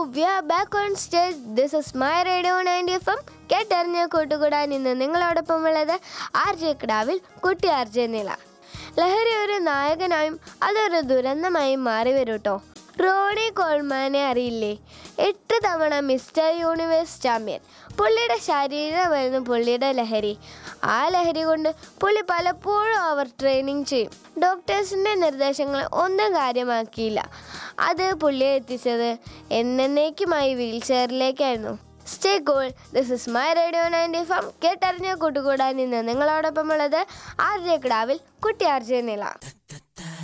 we are back on stage. This is my Radio 90 FM. കേട്ടറിഞ്ഞ കൂട്ടുകൂടാൻ ഇന്ന് നിങ്ങളോടൊപ്പമുള്ളത് RJ കിടാവിൽ കുട്ടി RJ നില. ലഹരി ഒരു നായകനായും അതൊരു ദുരന്തമായും മാറി വരും കേട്ടോ. റോണി കോൾമാനെ അറിയില്ലേ? 8 തവണ മിസ്റ്റർ യൂണിവേഴ്സ് ചാമ്പ്യൻ. പുള്ളിയുടെ ശരീരമായിരുന്നു പുള്ളിയുടെ ലഹരി. ആ ലഹരി കൊണ്ട് പുള്ളി പലപ്പോഴും അവർ ട്രെയിനിങ് ചെയ്യും. ഡോക്ടേഴ്സിൻ്റെ നിർദ്ദേശങ്ങൾ ഒന്നും കാര്യമാക്കിയില്ല. അത് പുള്ളിയെ എത്തിച്ചത് എന്നേക്കുമായി wheel ചെയറിലേക്കായിരുന്നു. Stay cool. This is my radio 90 FM. കേട്ടറിഞ്ഞ കൂട്ടുകൂടാൻ ഇന്ന് നിങ്ങളോടൊപ്പമുള്ളത് RJ കിടാവിൽ കുട്ടി RJ നില.